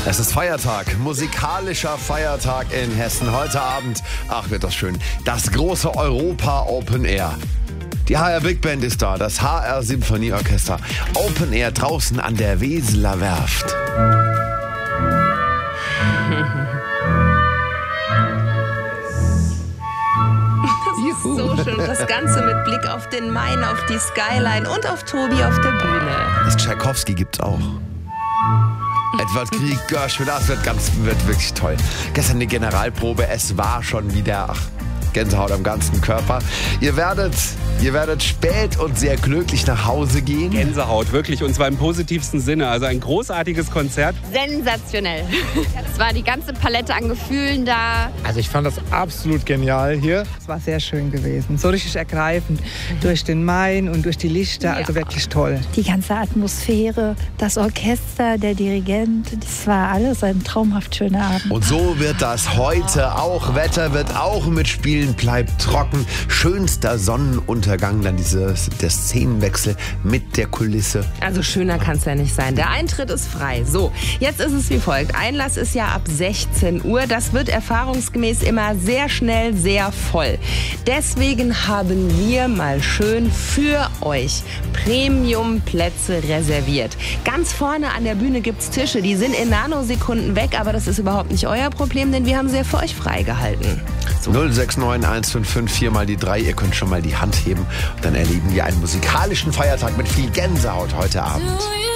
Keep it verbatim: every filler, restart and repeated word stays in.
Es ist Feiertag, musikalischer Feiertag in Hessen. Heute Abend, ach wird das schön, das große Europa Open Air. Die H R Big Band ist da, das H R Symphonieorchester. Open Air draußen an der Weseler Werft. So schön, das Ganze mit Blick auf den Main, auf die Skyline und auf Tobi auf der Bühne. Das Tschaikowski gibt's auch. Edward Grieg, Gershwin, das wird ganz, wird wirklich toll. Gestern die Generalprobe, es war schon wieder, ach, Gänsehaut am ganzen Körper. Ihr werdet, ihr werdet spät und sehr glücklich nach Hause gehen. Gänsehaut, wirklich, und zwar im positivsten Sinne. Also ein großartiges Konzert. Sensationell. Es war die ganze Palette an Gefühlen da. Also ich fand das absolut genial hier. Es war sehr schön gewesen, so richtig ergreifend. Durch den Main und durch die Lichter, also wirklich toll. Die ganze Atmosphäre, das Orchester, der Dirigent, das war alles ein traumhaft schöner Abend. Und so wird das heute auch. Wetter wird auch mitspielen, bleibt trocken. Schönster Sonnenuntergang, dann dieses, der Szenenwechsel mit der Kulisse. Also schöner kann es ja nicht sein. Der Eintritt ist frei. So, jetzt ist es wie folgt. Einlass ist ja ab sechzehn Uhr. Das wird erfahrungsgemäß immer sehr schnell sehr voll. Deswegen haben wir mal schön für euch Premium-Plätze reserviert. Ganz vorne an der Bühne gibt es Tische. Die sind in Nanosekunden weg, aber das ist überhaupt nicht euer Problem, denn wir haben sie ja für euch freigehalten. So. null sechs neun eins fünf fünf vier mal die drei. Ihr könnt schon mal die Hand heben. Und dann erleben wir einen musikalischen Feiertag mit viel Gänsehaut heute Abend.